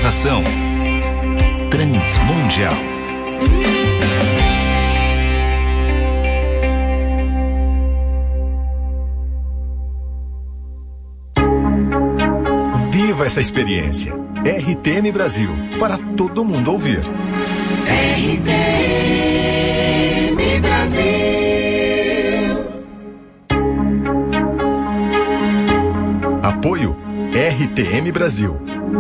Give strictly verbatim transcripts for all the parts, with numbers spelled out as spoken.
Realização Transmundial. Viva essa experiência. R T M Brasil, para todo mundo ouvir. R T M Brasil. Apoio R T M Brasil.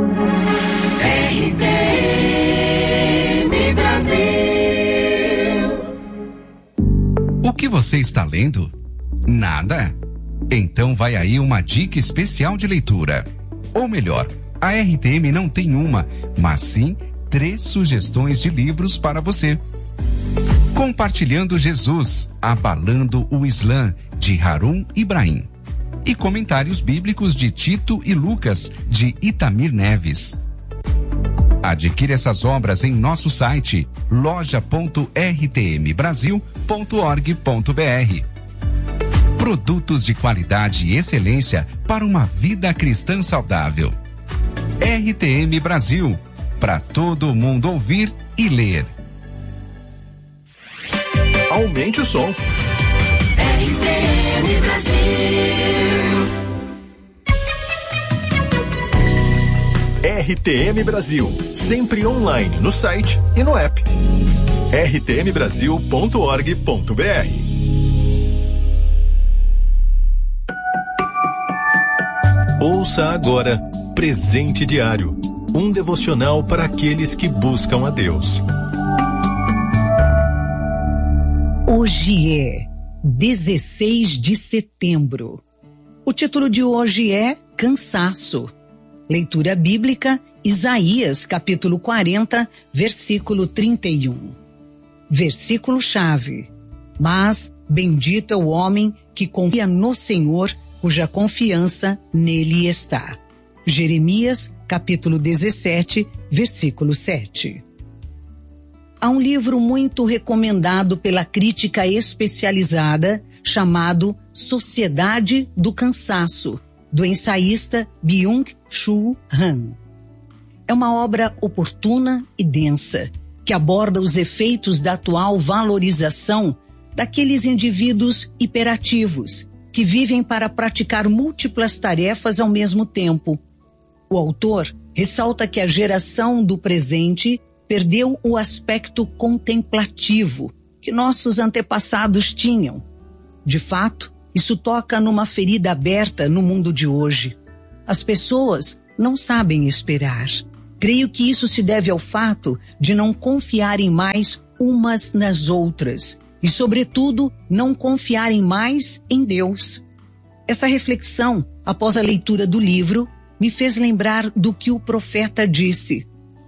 R T M Brasil. O que você está lendo? Nada? Então vai aí uma dica especial de leitura. Ou melhor, a R T M não tem uma, mas sim três sugestões de livros para você. Compartilhando Jesus, Abalando o Islã, de Harun Ibrahim. E comentários bíblicos de Tito e Lucas, de Itamir Neves. Adquira essas obras em nosso site loja ponto r t m brasil ponto org ponto b r. Produtos de qualidade e excelência para uma vida cristã saudável. R T M Brasil, para todo mundo ouvir e ler. Aumente o som. R T M Brasil. R T M Brasil, sempre online no site e no app. r t m brasil ponto org ponto b r. Ouça agora Presente Diário, um devocional para aqueles que buscam a Deus. Hoje é dezesseis de setembro. O título de hoje é Cansaço. Leitura bíblica, Isaías, capítulo quarenta, versículo trinta e um. Versículo-chave. Mas bendito é o homem que confia no Senhor, cuja confiança nele está. Jeremias, capítulo dezessete, versículo sete. Há um livro muito recomendado pela crítica especializada chamado Sociedade do Cansaço, do ensaísta Byung-Chul Han. É uma obra oportuna e densa, que aborda os efeitos da atual valorização daqueles indivíduos hiperativos, que vivem para praticar múltiplas tarefas ao mesmo tempo. O autor ressalta que a geração do presente perdeu o aspecto contemplativo que nossos antepassados tinham. De fato, isso toca numa ferida aberta no mundo de hoje. As pessoas não sabem esperar. Creio que isso se deve ao fato de não confiarem mais umas nas outras e, sobretudo, não confiarem mais em Deus. Essa reflexão, após a leitura do livro, me fez lembrar do que o profeta disse: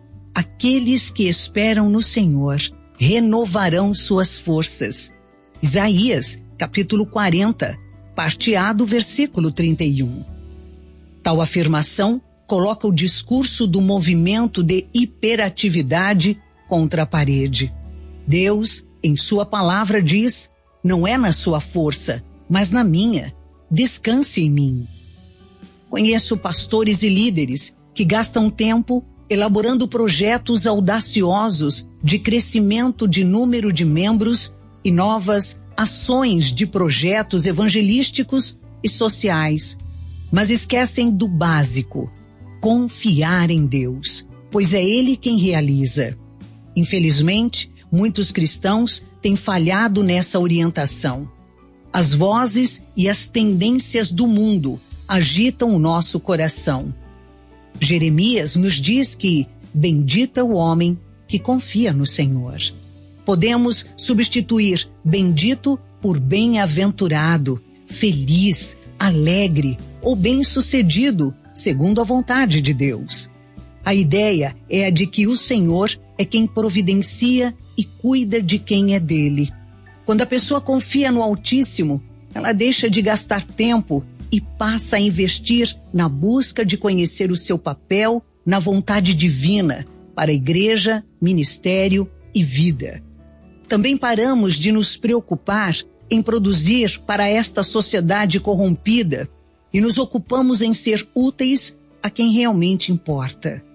aqueles que esperam no Senhor renovarão suas forças. Isaías, capítulo quarenta, parte A do versículo trinta e um. Tal afirmação coloca o discurso do movimento de hiperatividade contra a parede. Deus, em sua palavra, diz: não é na sua força, mas na minha. Descanse em mim. Conheço pastores e líderes que gastam tempo elaborando projetos audaciosos de crescimento de número de membros e novas ações de projetos evangelísticos e sociais, mas esquecem do básico: confiar em Deus, pois é Ele quem realiza. Infelizmente, muitos cristãos têm falhado nessa orientação. As vozes e as tendências do mundo agitam o nosso coração. Jeremias nos diz que bendito é o homem que confia no Senhor. Podemos substituir bendito por bem-aventurado, feliz, alegre ou bem-sucedido, segundo a vontade de Deus. A ideia é a de que o Senhor é quem providencia e cuida de quem é dele. Quando a pessoa confia no Altíssimo, ela deixa de gastar tempo e passa a investir na busca de conhecer o seu papel na vontade divina para a igreja, ministério e vida. Também paramos de nos preocupar em produzir para esta sociedade corrompida e nos ocupamos em ser úteis a quem realmente importa.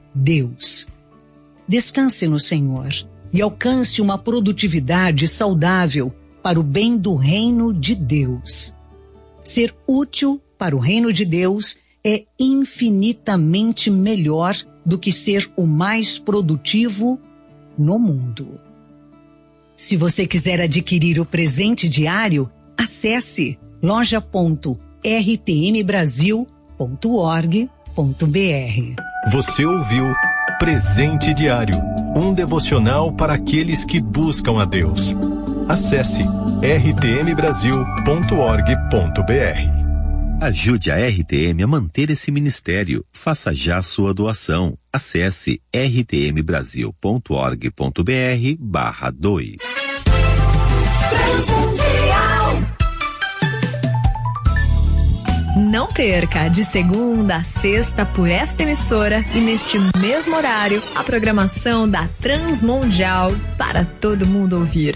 Deus. Descanse no Senhor e alcance uma produtividade saudável para o bem do reino de Deus. Ser útil para o reino de Deus é infinitamente melhor do que ser o mais produtivo no mundo. Se você quiser adquirir o presente diário, acesse loja ponto r t m brasil ponto org ponto b r. Você ouviu Presente Diário, um devocional para aqueles que buscam a Deus. Acesse r t m brasil ponto org ponto b r. Ajude a R T M a manter esse ministério. Faça já sua doação. Acesse r t m brasil ponto org ponto b r barra doe. Não perca, de segunda a sexta por esta emissora e neste mesmo horário, a programação da Transmundial para todo mundo ouvir.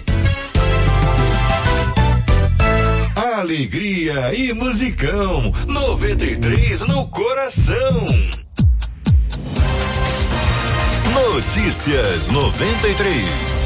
Alegria e musicão, noventa e três no coração. Notícias noventa e três.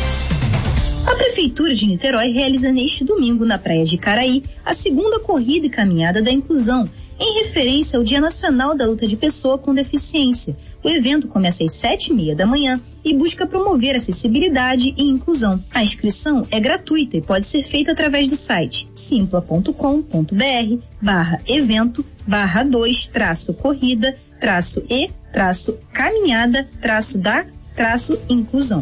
A Prefeitura de Niterói realiza neste domingo, na Praia de Caraí, a segunda corrida e caminhada da inclusão, em referência ao Dia Nacional da Luta de Pessoa com Deficiência. O evento começa às sete e meia da manhã e busca promover acessibilidade e inclusão. A inscrição é gratuita e pode ser feita através do site simpla ponto com ponto b r barra evento barra dois traço corrida traço e traço caminhada traço da traço inclusão.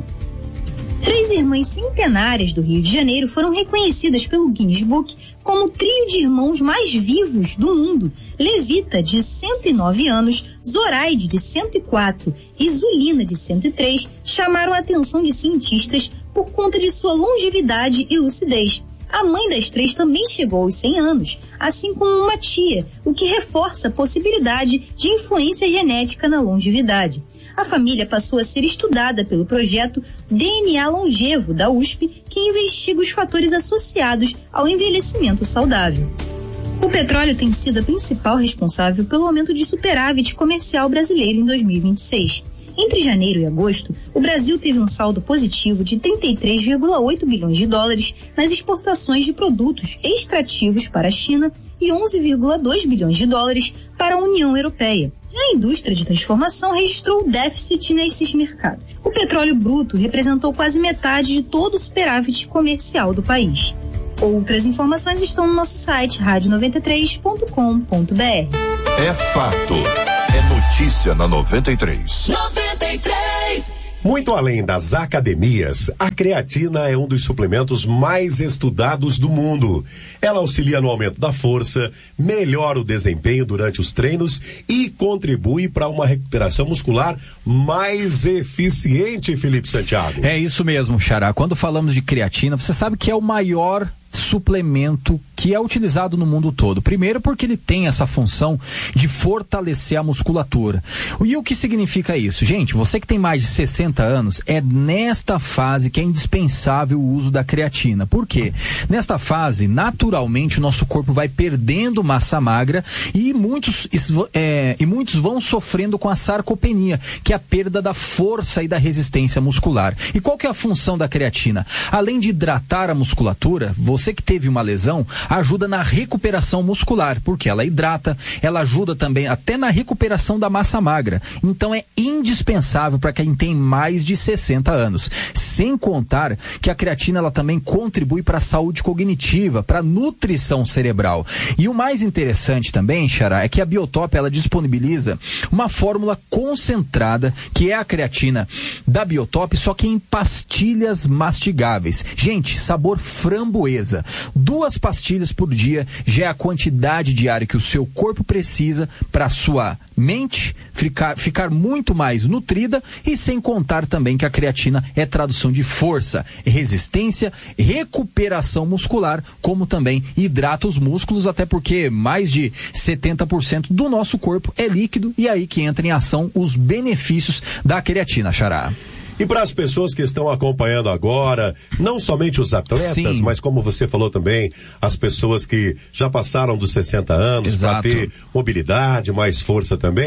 Três irmãs centenárias do Rio de Janeiro foram reconhecidas pelo Guinness Book como o trio de irmãos mais vivos do mundo. Levita, de cento e nove anos, Zoraide, de cento e quatro e Zulina, de cento e três, chamaram a atenção de cientistas por conta de sua longevidade e lucidez. A mãe das três também chegou aos cem anos, assim como uma tia, o que reforça a possibilidade de influência genética na longevidade. A família passou a ser estudada pelo projeto D N A Longevo, da U S P, que investiga os fatores associados ao envelhecimento saudável. O petróleo tem sido a principal responsável pelo aumento de superávit comercial brasileiro em dois mil e vinte e seis. Entre janeiro e agosto, o Brasil teve um saldo positivo de trinta e três vírgula oito bilhões de dólares nas exportações de produtos extrativos para a China e onze vírgula dois bilhões de dólares para a União Europeia. Já a indústria de transformação registrou déficit nesses mercados. O petróleo bruto representou quase metade de todo o superávit comercial do país. Outras informações estão no nosso site rádio noventa e três ponto com ponto b r. É fato. É notícia na noventa e três. noventa e três. Muito além das academias, a creatina é um dos suplementos mais estudados do mundo. Ela auxilia no aumento da força, melhora o desempenho durante os treinos e contribui para uma recuperação muscular mais eficiente, Felipe Santiago. É isso mesmo, Xará. Quando falamos de creatina, você sabe que é o maior suplemento que é utilizado no mundo todo. Primeiro porque ele tem essa função de fortalecer a musculatura. E o que significa isso? Gente, você que tem mais de sessenta anos, é nesta fase que é indispensável o uso da creatina. Por quê? Nesta fase, naturalmente, o nosso corpo vai perdendo massa magra e muitos, é, e muitos vão sofrendo com a sarcopenia, que é a perda da força e da resistência muscular. E qual que é a função da creatina? Além de hidratar a musculatura, você que teve uma lesão, ajuda na recuperação muscular, porque ela hidrata, ela ajuda também até na recuperação da massa magra. Então é indispensável para quem tem mais de sessenta anos. Sem contar que a creatina ela também contribui para a saúde cognitiva, para a nutrição cerebral. E o mais interessante também, Xará, é que a Biotop ela disponibiliza uma fórmula concentrada, que é a creatina da Biotop, só que em pastilhas mastigáveis. Gente, sabor framboesa. Duas pastilhas por dia já é a quantidade diária que o seu corpo precisa para a sua mente ficar, ficar muito mais nutrida, e sem contar também que a creatina é tradução de força, resistência, recuperação muscular, como também hidrata os músculos, até porque mais de setenta por cento do nosso corpo é líquido, e aí que entra em ação os benefícios da creatina, Xará. E para as pessoas que estão acompanhando agora, não somente os atletas, Sim. mas como você falou também, as pessoas que já passaram dos sessenta anos para ter mobilidade, mais força também,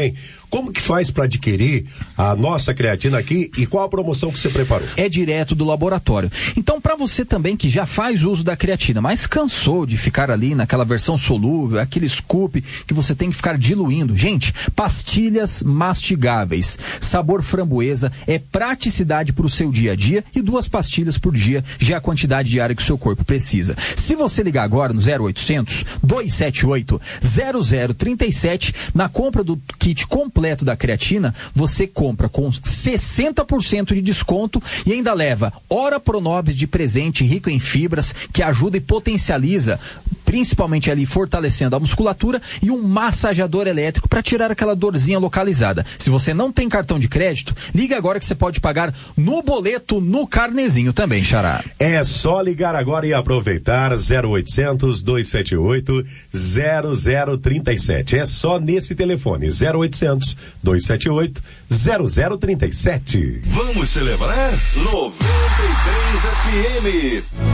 Como que faz para adquirir a nossa creatina aqui e qual a promoção que você preparou? É direto do laboratório. Então, para você também que já faz uso da creatina, mas cansou de ficar ali naquela versão solúvel, aquele scoop que você tem que ficar diluindo. Gente, pastilhas mastigáveis, sabor framboesa, é praticidade para o seu dia a dia e duas pastilhas por dia já é a quantidade diária que o seu corpo precisa. Se você ligar agora no zero oitocentos, dois sete oito, zero zero três sete, na compra do kit completo da creatina, você compra com sessenta por cento de desconto e ainda leva Ora Pronobis de presente rico em fibras que ajuda e potencializa, principalmente ali fortalecendo a musculatura, e um massageador elétrico para tirar aquela dorzinha localizada. Se você não tem cartão de crédito, liga agora que você pode pagar no boleto, no carnezinho também, Xará. É só ligar agora e aproveitar zero oitocentos, dois sete oito, zero zero três sete. É só nesse telefone, zero oitocentos, dois sete oito, zero zero três sete. Vamos celebrar noventa e três F M.